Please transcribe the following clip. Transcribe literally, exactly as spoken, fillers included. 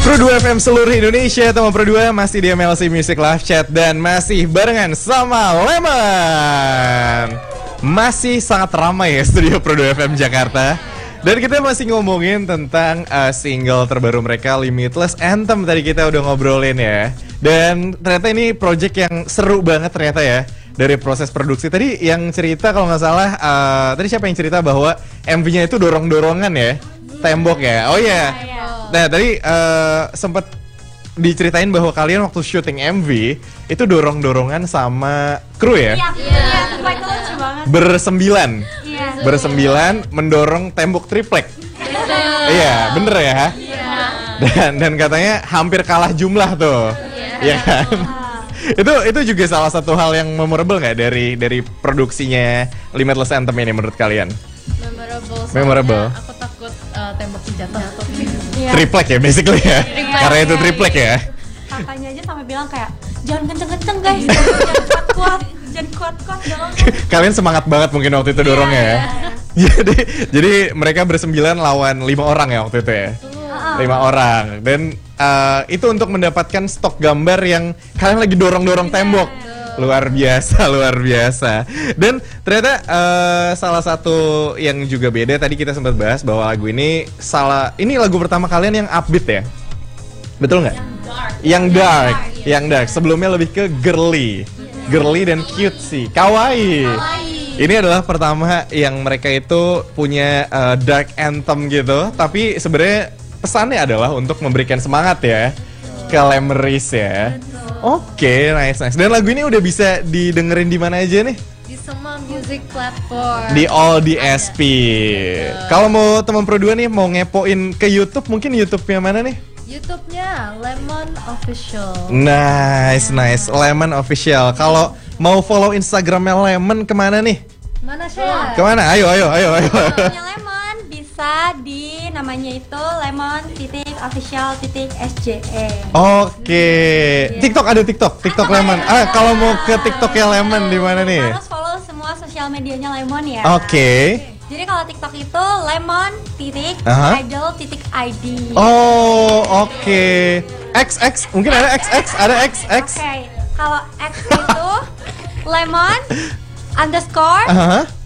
Pro dua F M seluruh Indonesia, teman Pro dua masih di M L C Music Live Chat dan masih barengan sama Lemon. Masih sangat ramai ya studio Pro dua F M Jakarta. Dan kita masih ngomongin tentang uh, single terbaru mereka, Limitless Anthem. Tadi kita udah ngobrolin ya. Dan ternyata ini project yang seru banget ternyata ya. Dari proses produksi tadi yang cerita kalau nggak salah, uh, tadi siapa yang cerita bahwa M V-nya itu dorong-dorongan ya, tembok ya. Oh iya. Yeah. Nah tadi uh, sempat diceritain bahwa kalian waktu syuting M V itu dorong-dorongan sama kru ya. Iya. Iya. Itu lucu banget. Bersembilan. Iya. Bersembilan mendorong tembok triplek. Iya, bener ya. Iya. Dan dan katanya hampir kalah jumlah tuh. Iya kan? itu itu juga salah satu hal yang memorable nggak dari dari produksinya Limitless Anthem ini menurut kalian? Memorable. Memorable. Aku takut uh, temboknya jatuh. Iya. Triplek ya basically ya. Triplek. Karena itu Iya, triplek iya. ya. Kakaknya aja sampai bilang kayak jangan kenceng-kenceng guys, jangan kuat-kuat, jangan kuat-kuat dong. Kalian semangat banget mungkin waktu itu dorongnya ya. Jadi jadi mereka bersembilan lawan lima orang ya waktu itu ya. Lima orang. Dan uh, itu untuk mendapatkan stok gambar yang kalian lagi dorong-dorong tembok. Luar biasa, luar biasa. Dan ternyata uh, salah satu yang juga beda, tadi kita sempat bahas bahwa lagu ini salah ini lagu pertama kalian yang upbeat ya. Betul nggak? Yang dark, yang dark. Sebelumnya lebih ke girly, girly dan cute sih, kawaii. Ini adalah pertama yang mereka itu punya uh, dark anthem gitu, tapi sebenarnya pesannya adalah untuk memberikan semangat ya ke Lemeris ya. Oke, okay, nice nice. Dan lagu ini udah bisa didengerin di mana aja nih? Di semua music platform. Di all D S P. Kalau mau teman Pro dua nih mau ngepoin ke YouTube, mungkin YouTube-nya mana nih? YouTube-nya Lemon Official. Nice nice, Lemon Official. Kalau mau follow Instagramnya Lemon kemana nih? Mana sih? Kemana? Ayo ayo ayo ayo. Punya Lemon bisa di namanya itu lemon titik official titik S J E. Oke. TikTok ada TikTok, TikTok Lemon. Ah, kalau mau ke TikToknya Lemon di mana nih? Harus follow semua sosial medianya Lemon ya. Oke. Jadi kalau TikTok itu lemon titik Aha. idol titik I D. Oh, oke. X X, mungkin ada X X, ada X X. Oke, kalau X itu lemon underscore Aha.